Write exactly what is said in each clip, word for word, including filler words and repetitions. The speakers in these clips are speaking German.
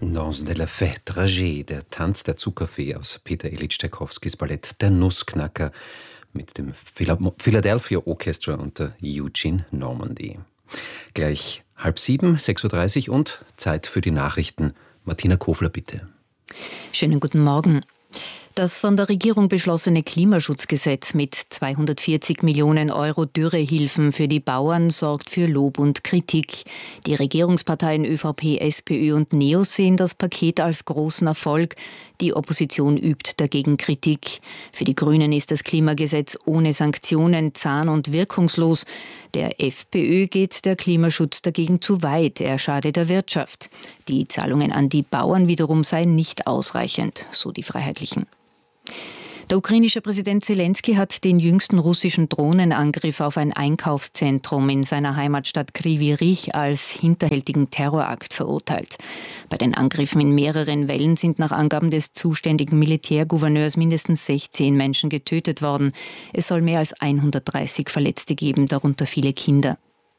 Danse de la Fée, Trajet, der Tanz der Zuckerfee aus Peter Ilyich Tschaikowskis Ballett Der Nussknacker mit dem Philadelphia Orchestra unter Eugene Normandy. Gleich halb sieben, sechs Uhr dreißig und Zeit für die Nachrichten. Martina Kofler, bitte. Schönen guten Morgen. Das von der Regierung beschlossene Klimaschutzgesetz mit zweihundertvierzig Millionen Euro Dürrehilfen für die Bauern sorgt für Lob und Kritik. Die Regierungsparteien ÖVP, SPÖ und NEOS sehen das Paket als großen Erfolg. Die Opposition übt dagegen Kritik. Für die Grünen ist das Klimagesetz ohne Sanktionen zahn- und wirkungslos. Der FPÖ geht der Klimaschutz dagegen zu weit. Er schade der Wirtschaft. Die Zahlungen an die Bauern wiederum seien nicht ausreichend, so die Freiheitlichen. Der ukrainische Präsident Zelensky hat den jüngsten russischen Drohnenangriff auf ein Einkaufszentrum in seiner Heimatstadt Kryvyi Rih als hinterhältigen Terrorakt verurteilt. Bei den Angriffen in mehreren Wellen sind nach Angaben des zuständigen Militärgouverneurs mindestens sechzehn Menschen getötet worden. Es soll mehr als hundertdreißig Verletzte geben, darunter viele Kinder.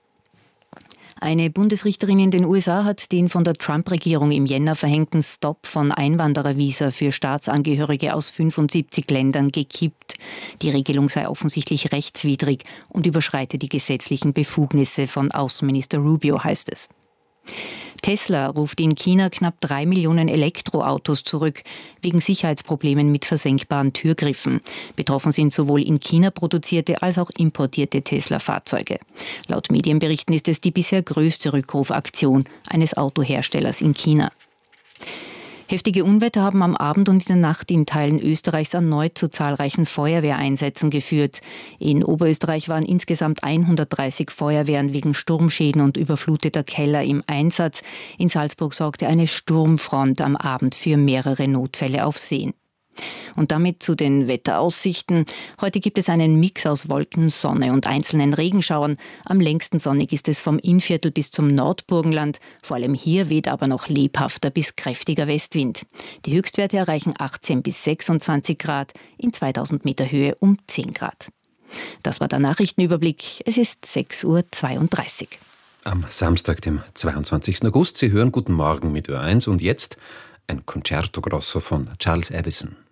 Eine Bundesrichterin in den U S A hat den von der Trump-Regierung im Jänner verhängten Stopp von Einwanderervisa für Staatsangehörige aus fünfundsiebzig Ländern gekippt. Die Regelung sei offensichtlich rechtswidrig und überschreite die gesetzlichen Befugnisse von Außenminister Rubio, heißt es. Tesla ruft in China knapp drei Millionen Elektroautos zurück, wegen Sicherheitsproblemen mit versenkbaren Türgriffen. Betroffen sind sowohl in China produzierte als auch importierte Tesla-Fahrzeuge. Laut Medienberichten ist es die bisher größte Rückrufaktion eines Autoherstellers in China. Heftige Unwetter haben am Abend und in der Nacht in Teilen Österreichs erneut zu zahlreichen Feuerwehreinsätzen geführt. In Oberösterreich waren insgesamt hundertdreißig Feuerwehren wegen Sturmschäden und überfluteter Keller im Einsatz. In Salzburg sorgte eine Sturmfront am Abend für mehrere Notfälle auf Seen. Und damit zu den Wetteraussichten. Heute gibt es einen Mix aus Wolken, Sonne und einzelnen Regenschauern. Am längsten sonnig ist es vom Innviertel bis zum Nordburgenland. Vor allem hier weht aber noch lebhafter bis kräftiger Westwind. Die Höchstwerte erreichen achtzehn bis sechsundzwanzig Grad, in zweitausend Meter Höhe um zehn Grad. Das war der Nachrichtenüberblick. Es ist sechs Uhr zweiunddreißig. Am Samstag, dem zweiundzwanzigsten August. Sie hören Guten Morgen mit Ö eins und jetzt ein Concerto Grosso von Charles Evison.